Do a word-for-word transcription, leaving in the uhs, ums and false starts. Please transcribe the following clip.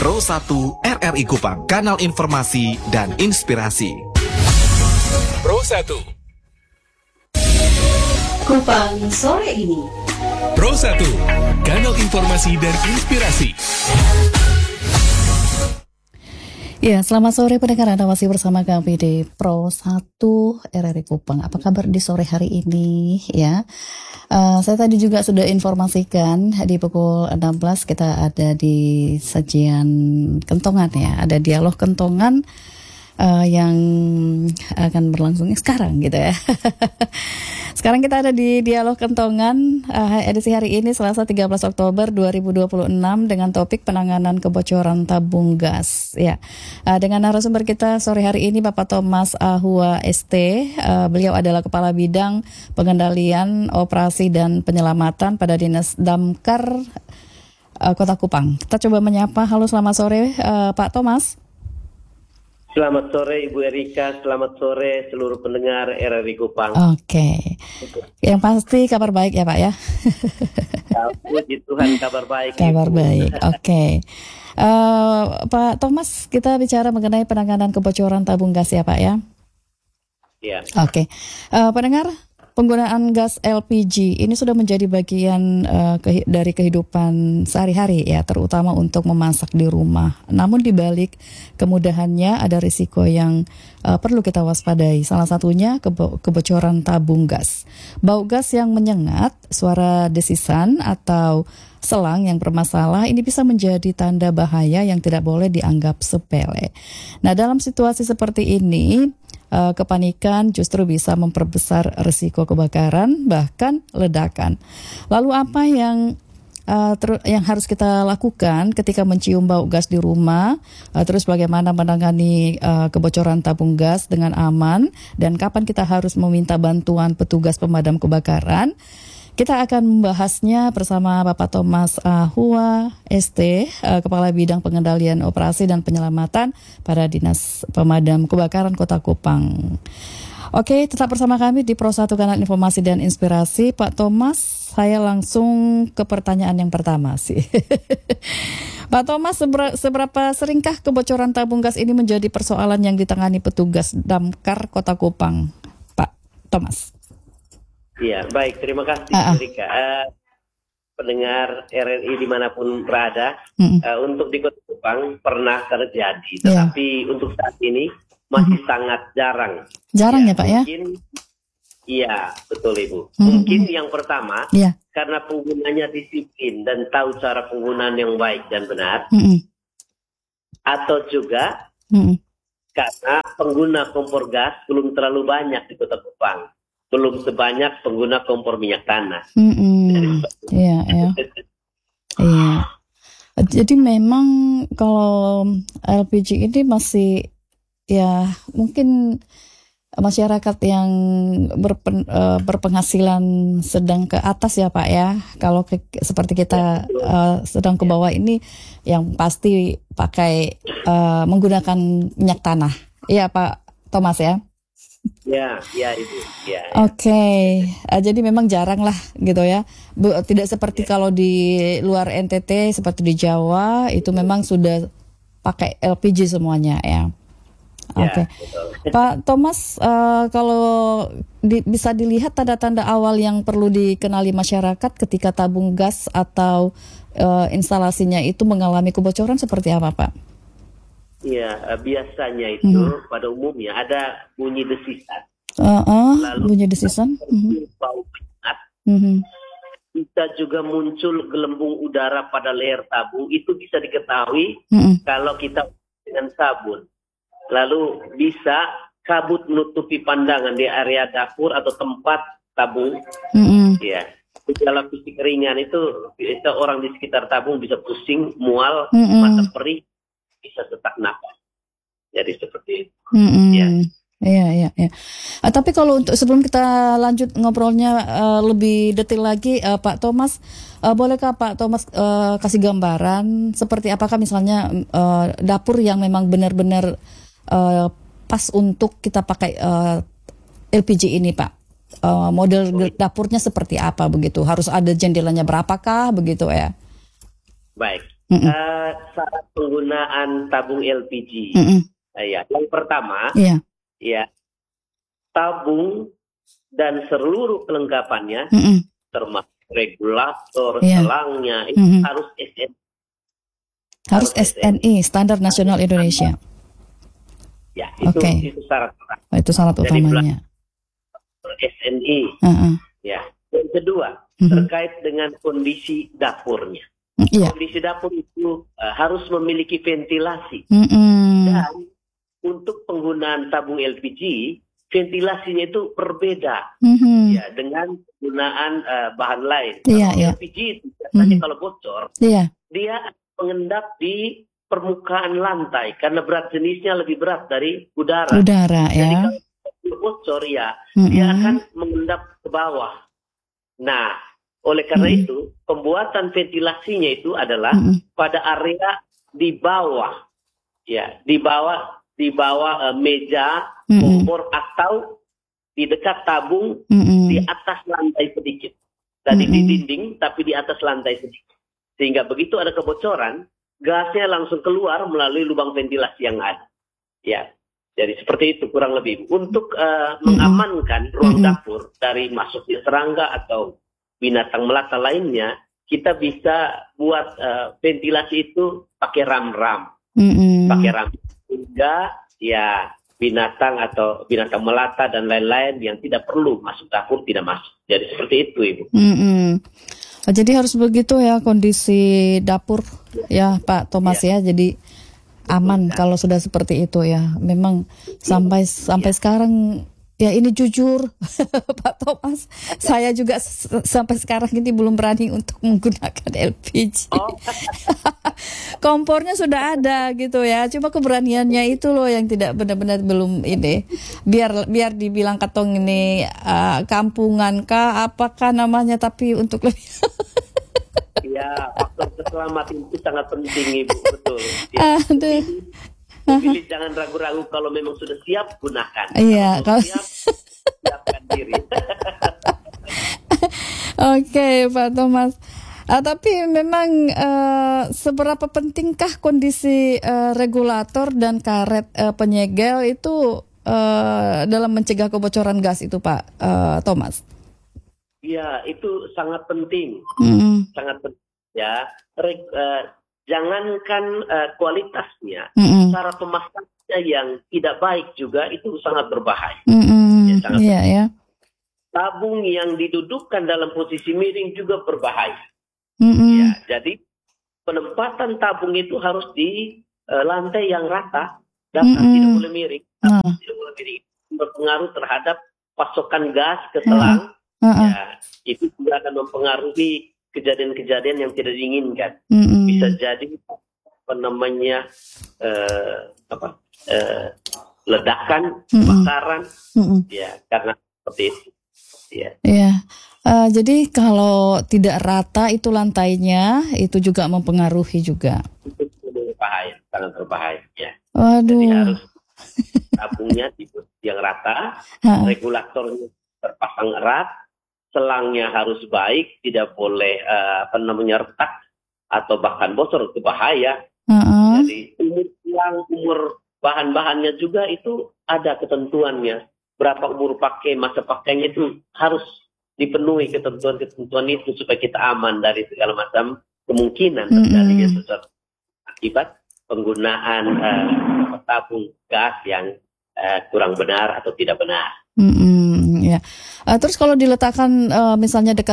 Pro satu R R I Kupang, kanal informasi dan inspirasi. Pro satu Kupang sore ini. Pro satu, kanal informasi dan inspirasi. Ya, selamat sore pendengar, Anda masih bersama kami di Pro satu R R I Kupang. Apa kabar di sore hari ini ya? Uh, saya tadi juga sudah informasikan di pukul enam belas kita ada di sajian kentongan ya, ada dialog kentongan uh, yang akan berlangsung sekarang gitu ya. Sekarang kita ada di dialog kentongan uh, edisi hari ini Selasa tiga belas Oktober dua ribu dua puluh enam dengan topik penanganan kebocoran tabung gas ya. Uh, dengan narasumber kita sore hari ini Bapak Thomas Ahua S T. Uh, beliau adalah Kepala Bidang Pengendalian Operasi dan Penyelamatan pada Dinas Damkar uh, Kota Kupang. Kita coba menyapa. Halo, selamat sore uh, Pak Thomas. Selamat sore Ibu Erika, selamat sore seluruh pendengar R R I Kupang. Oke, yang pasti kabar baik ya Pak ya? Puji Tuhan, kabar baik. Kabar Ibu. baik, oke. Okay. Uh, Pak Thomas, kita bicara mengenai penanganan kebocoran tabung gas ya Pak ya? Iya. Oke, okay. uh, pendengar, penggunaan gas L P G ini sudah menjadi bagian uh, ke, dari kehidupan sehari-hari ya, terutama untuk memasak di rumah. Namun di balik kemudahannya ada risiko yang uh, perlu kita waspadai. Salah satunya kebo- kebocoran tabung gas. Bau gas yang menyengat, suara desisan atau selang yang bermasalah ini bisa menjadi tanda bahaya yang tidak boleh dianggap sepele. Nah, dalam situasi seperti ini Uh, kepanikan justru bisa memperbesar risiko kebakaran bahkan ledakan. Lalu apa yang uh, ter- yang harus kita lakukan ketika mencium bau gas di rumah? Uh, terus bagaimana menangani uh, kebocoran tabung gas dengan aman dan kapan kita harus meminta bantuan petugas pemadam kebakaran? Kita akan membahasnya bersama Bapak Thomas Ahua S T, Kepala Bidang Pengendalian Operasi dan Penyelamatan pada Dinas Pemadam Kebakaran Kota Kupang. Oke, tetap bersama kami di Pro satu Kanal Informasi dan Inspirasi. Pak Thomas, saya langsung ke pertanyaan yang pertama sih. Pak Thomas, seber- seberapa seringkah kebocoran tabung gas ini menjadi persoalan yang ditangani petugas Damkar Kota Kupang, Pak Thomas? Iya, baik. Terima kasih, uh-uh. Erika. Uh, pendengar R R I dimanapun berada, uh-uh. uh, untuk di Kota Kupang pernah terjadi, Yeah. tetapi untuk saat ini masih uh-huh. sangat jarang. Jarang ya, ya Pak ya? Mungkin, iya, betul Ibu. Uh-huh. Mungkin yang pertama, yeah. karena penggunanya disiplin dan tahu cara penggunaan yang baik dan benar, uh-uh. atau juga uh-uh. karena pengguna kompor gas belum terlalu banyak di Kota Kupang. Belum sebanyak pengguna kompor minyak tanah. Iya, iya. Iya. Jadi memang kalau L P G ini masih ya mungkin masyarakat yang berpen, uh, berpenghasilan sedang ke atas ya Pak ya. Kalau ke, seperti kita uh, sedang ke bawah ini yang pasti pakai uh, menggunakan minyak tanah. Iya Pak Thomas ya. Ya, ya itu. Ya, ya. Oke, okay. uh, jadi memang jarang lah gitu ya. Bu, tidak seperti ya. Kalau di luar N T T seperti di Jawa itu memang sudah pakai L P G semuanya ya. Oke, okay. Ya, Pak Thomas, uh, kalau di, bisa dilihat tanda-tanda awal yang perlu dikenali masyarakat ketika tabung gas atau uh, instalasinya itu mengalami kebocoran seperti apa Pak? Iya, biasanya itu mm-hmm. pada umumnya ada bunyi desisan. Uh-uh, Lalu bunyi desisan. Mm-hmm. Bau menyengat. Mm-hmm. Bisa juga muncul gelembung udara pada leher tabung. Itu bisa diketahui mm-hmm. kalau kita dengan sabun. Lalu bisa kabut menutupi pandangan di area dapur atau tempat tabung. Mm-hmm. Ya. Gejala fisik ringan itu bisa orang di sekitar tabung bisa pusing, mual, mm-hmm. mata perih, bisa sesak napas. Jadi seperti itu. Mm-hmm. Ya. Iya, iya, iya. Uh, tapi kalau untuk sebelum kita lanjut ngobrolnya uh, lebih detail lagi, uh, Pak Thomas, uh, bolehkah Pak Thomas uh, kasih gambaran seperti apakah misalnya uh, dapur yang memang benar-benar uh, pas untuk kita pakai uh, L P G ini, Pak? Uh, model dapurnya seperti apa begitu? Harus ada jendelanya berapakah begitu ya? Baik. uh, syarat penggunaan tabung L P G. Mm-mm. Uh, ya, yang pertama, Iya. ya tabung dan seluruh kelengkapannya, Mm-mm. termasuk regulator, Iya. selangnya, itu Mm-mm. harus S N I. Harus S N I, Standar Nasional Indonesia. Ya, itu Oke. itu syarat pertama. Oh, itu syarat Jadi, utamanya. S N I. Uh-uh. Ya. Yang kedua, Mhm. terkait dengan kondisi dapurnya. Iya. Kondisi dapur itu uh, harus memiliki ventilasi. Mm-mm. Dan untuk penggunaan tabung L P G, ventilasinya itu berbeda Mhm. ya dengan penggunaan uh, bahan lain. Iya, Kalau iya. L P G itu biasanya Mhm. kalau bocor, Iya. dia mengendap di permukaan lantai karena berat jenisnya lebih berat dari udara. Udara Jadi ya. kalau bocor ya, Mm-mm. dia akan mengendap ke bawah. Nah, oleh karena Mm-mm. itu, pembuatan ventilasinya itu adalah Mm-mm. pada area di bawah, ya, di bawah, di bawah eh, meja, Mm-mm. kompor atau di dekat tabung, Mm-mm. di atas lantai sedikit. Tadi di Mm-mm. dinding, tapi di atas lantai sedikit. Sehingga begitu ada kebocoran, gasnya langsung keluar melalui lubang ventilasi yang ada. Ya, jadi seperti itu kurang lebih. Untuk eh, mengamankan ruang Mm-mm. dapur dari masuknya serangga atau binatang melata lainnya, kita bisa buat eh, ventilasi itu pakai ram-ram, Mm-mm. pakai ram sehingga ya binatang atau binatang melata dan lain-lain yang tidak perlu masuk dapur tidak masuk. Jadi seperti itu, Ibu. Mm-mm. Oh, jadi harus begitu ya kondisi dapur ya Pak Thomas ya. Jadi aman kalau sudah seperti itu ya. Memang sampai sampai sekarang ya ini jujur Pak Thomas, saya juga s- sampai sekarang ini belum berani untuk menggunakan L P G. Oh. Kompornya sudah ada gitu ya. Cuma keberaniannya itu loh yang tidak benar-benar belum ini. Biar biar dibilang katong ini uh, kampungan kah apakah namanya, tapi untuk lebih Ya, faktor keselamatan itu sangat penting, Ibu. Betul. Ya. aduh. Pilih, jangan ragu-ragu, kalau memang sudah siap, gunakan. Iya, Kalau kalau- siap, siapkan diri. Oke, Pak Thomas. Ah, tapi memang eh, seberapa pentingkah kondisi eh, regulator dan karet eh, penyegel itu eh, dalam mencegah kebocoran gas itu, Pak eh, Thomas? Ya, itu sangat penting. Mm-mm. Sangat penting. Ya, Re- eh, jangankan eh, kualitasnya, Mm-mm. cara pemasangannya yang tidak baik juga itu sangat berbahaya. Mm-mm. Ya, sangat Iya ya. Tabung yang didudukkan dalam posisi miring juga berbahaya. Mm-mm. Ya, jadi penempatan tabung itu harus di eh, lantai yang rata, datar, Mm-mm. tidak boleh miring, Nah. tidak boleh miring. Berpengaruh terhadap pasokan gas ke selang. Uh-uh. Ya, itu juga akan mempengaruhi kejadian-kejadian yang tidak diinginkan. Mm-mm. Bisa jadi apa namanya eh, apa eh, ledakan, Mm-mm. kebakaran, Mm-mm. ya karena seperti itu. Ya. Iya. Eh, jadi kalau tidak rata itu lantainya itu juga mempengaruhi juga. Itu berbahaya, sangat berbahaya. Ya. Waduh. Jadi harus tabungnya di posisi yang rata, Ha. regulatornya terpasang erat, selangnya harus baik, tidak boleh eh, apa namanya retak atau bahkan bocor, itu bahaya. Uh-uh. Jadi umur selang, umur bahan-bahannya juga itu ada ketentuannya. Berapa umur pakai, masa pakainya itu harus dipenuhi ketentuan-ketentuan itu supaya kita aman dari segala macam kemungkinan terjadinya Mm-mm. sesuatu akibat penggunaan eh, tabung gas yang eh, kurang benar atau tidak benar. Mm-mm, ya. Eh, terus kalau diletakkan eh, misalnya dekat